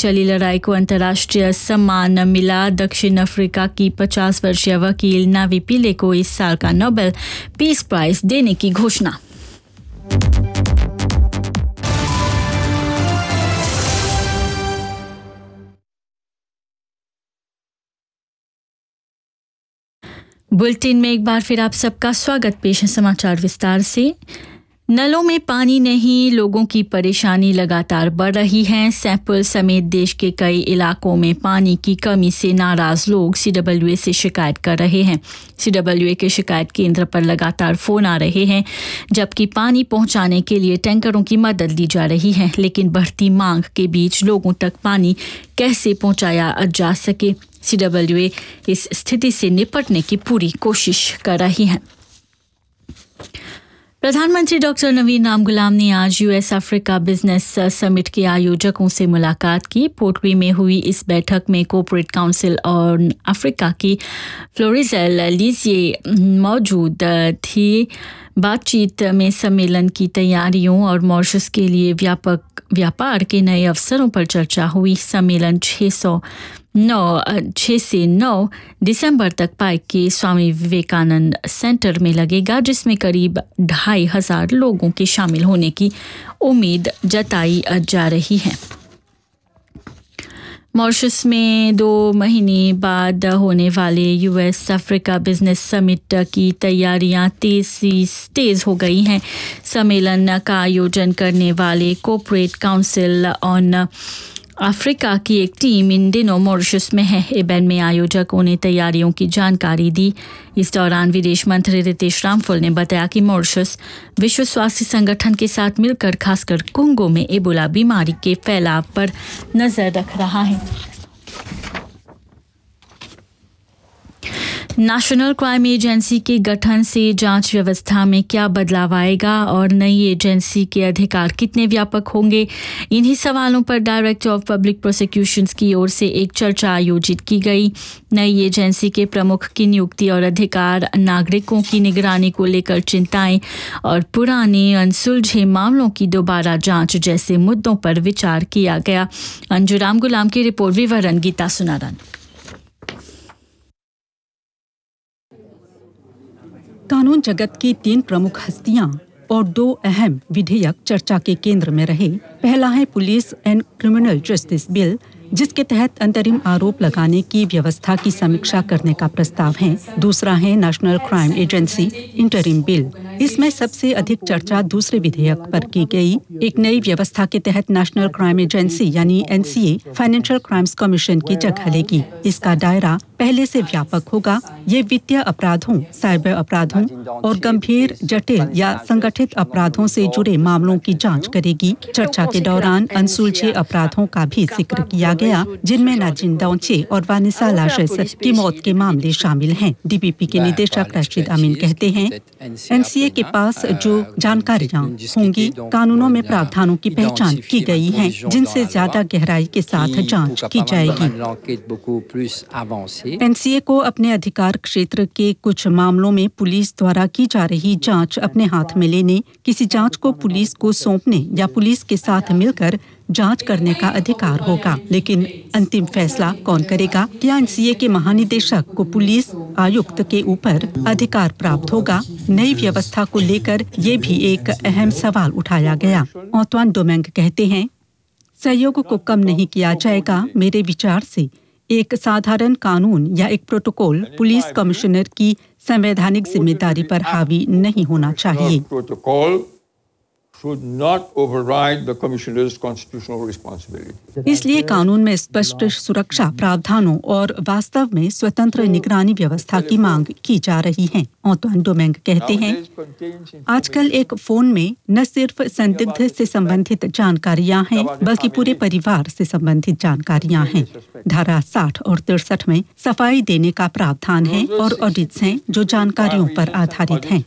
चली लड़ाई को अंतर्राष्ट्रीय सम्मान मिला। दक्षिण अफ्रीका की 50 वर्षीय वकील नावी पिले को इस साल का नोबेल पीस प्राइज देने की घोषणा। बुलेटिन में एक बार फिर आप सबका स्वागत। पेश है समाचार विस्तार से। नलों में पानी नहीं, लोगों की परेशानी लगातार बढ़ रही है। सैंपल समेत देश के कई इलाकों में पानी की कमी से नाराज लोग CWA से शिकायत कर रहे हैं। CWA के शिकायत केंद्र पर लगातार फोन आ रहे हैं, जबकि पानी पहुंचाने के लिए टैंकरों की मदद ली जा रही है, लेकिन बढ़ती मांग के बीच लोगों तक पानी कैसे पहुंचाया जा सके। CWA इस स्थिति से निपटने की पूरी कोशिश कर रही है। प्रधानमंत्री डॉक्टर नवीन रामगुलाम ने आज US अफ्रीका बिजनेस समिट के आयोजकों से मुलाकात की। पोर्टवी में हुई इस बैठक में कॉर्पोरेट काउंसिल और अफ्रीका की फ्लोरिजेल लीजिए मौजूद थी। बातचीत में सम्मेलन की तैयारियों और मॉरिशस के लिए व्यापक व्यापार के नए अवसरों पर चर्चा हुई। सम्मेलन 6 से 9 दिसंबर तक पाइक के स्वामी विवेकानंद सेंटर में लगेगा, जिसमें करीब 2,500 लोगों के शामिल होने की उम्मीद जताई जा रही है। मॉरिशस में 2 महीने बाद होने वाले US अफ्रीका बिजनेस समिट की तैयारियां तेज हो गई हैं। सम्मेलन का आयोजन करने वाले कॉर्पोरेट काउंसिल ऑन अफ्रीका की एक टीम इन दिनों मॉरिशस में है। इवेंट में आयोजकों ने तैयारियों की जानकारी दी। इस दौरान विदेश मंत्री रितेश रामफल ने बताया कि मॉरिशस विश्व स्वास्थ्य संगठन के साथ मिलकर खासकर कोंगो में एबोला बीमारी के फैलाव पर नजर रख रहा है। नेशनल क्राइम एजेंसी के गठन से जांच व्यवस्था में क्या बदलाव आएगा और नई एजेंसी के अधिकार कितने व्यापक होंगे, इन्हीं सवालों पर डायरेक्टर ऑफ पब्लिक प्रोसिक्यूशंस की ओर से एक चर्चा आयोजित की गई। नई एजेंसी के प्रमुख की नियुक्ति और अधिकार, नागरिकों की निगरानी को लेकर चिंताएं और पुराने अनसुलझे मामलों की दोबारा जांच जैसे मुद्दों पर विचार किया गया। अंजू राम गुलाम की रिपोर्ट, विवरण गीता सुनारन। कानून जगत की 3 प्रमुख हस्तियां और 2 अहम विधेयक चर्चा के केंद्र में रहे। पहला है police and criminal justice bill, जिसके तहत अंतरिम आरोप लगाने की व्यवस्था की समीक्षा करने का प्रस्ताव है। दूसरा है national crime agency interim bill. इसमें सबसे अधिक चर्चा दूसरे विधेयक पर की गई। एक नई व्यवस्था के तहत नेशनल क्राइम एजेंसी यानी NCA फाइनेंशियल क्राइम्स कमीशन की जगह लेगी। इसका दायरा पहले से व्यापक होगा। ये वित्तीय अपराधों, साइबर अपराधों और गंभीर, जटिल या संगठित अपराधों से जुड़े मामलों की जांच करेगी। चर्चा के दौरान अनसुलझे अपराधों का भी जिक्र किया गया, जिनमें नाजिन दौचे और वानिसा लाशेस की मौत के मामले शामिल हैं। DPP के निदेशक रशीद अमीन कहते हैं, NCA के पास जो जानकारियां होंगी, कानूनों में प्रावधानों की पहचान की गई है, जिनसे ज्यादा गहराई के साथ जांच की जाएगी। NCA को अपने अधिकार क्षेत्र के कुछ मामलों में पुलिस द्वारा की जा रही जांच अपने हाथ में लेने, किसी जांच को पुलिस को सौंपने या पुलिस के साथ मिलकर जांच करने का अधिकार होगा। लेकिन अंतिम फैसला कौन करेगा? क्या NCA के महानिदेशक को पुलिस आयुक्त के ऊपर अधिकार प्राप्त होगा? नई व्यवस्था को लेकर ये भी एक अहम सवाल उठाया गया। ऑटवान डोमेंग कहते हैं, सहयोग को कम नहीं किया जाएगा। मेरे विचार से एक साधारण कानून या एक प्रोटोकॉल पुलिस कमिश्नर की संवैधानिक जिम्मेदारी पर हावी नहीं होना चाहिए। should not override the commissioner's constitutional responsibility. इसलिए कानून में स्पष्ट सुरक्षा प्रावधानों और वास्तव में स्वतंत्र निगरानी व्यवस्था की मांग की जा रही है। ऑटवान डोमेंग कहते हैं, आजकल एक फोन में न सिर्फ संदिग्ध से संबंधित जानकारियां हैं, बल्कि पूरे परिवार से संबंधित जानकारियां हैं। धारा 60 और 63 में सफाई देने का प्रावधान है और ऑडिट्स हैं जो जानकारियों पर आधारित हैं।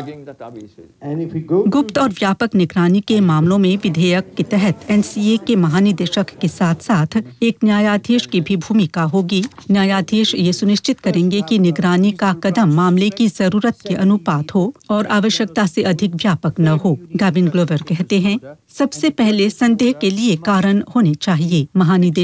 गुप्त और व्यापक निगरानी के मामलों में विधेयक के तहत NCA के महानिदेशक के साथ साथ एक न्यायाधीश की भी भूमिका होगी। न्यायाधीश ये सुनिश्चित करेंगे कि निगरानी का कदम मामले की जरूरत के अनुपात हो और आवश्यकता से अधिक व्यापक न हो। गाविन ग्लोवर कहते हैं, सबसे पहले संदेह के लिए कारण होने चाहिए। महानिदेशक